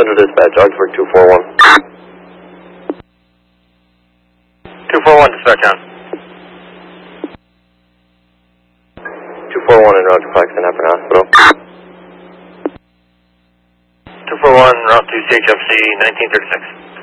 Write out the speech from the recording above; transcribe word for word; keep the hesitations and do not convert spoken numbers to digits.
Central Dispatch, Augsburg two four one. two four one, dispatch on. two four one in route to Claxton Heparin Hospital. two four one, route to C H F C nineteen thirty-six.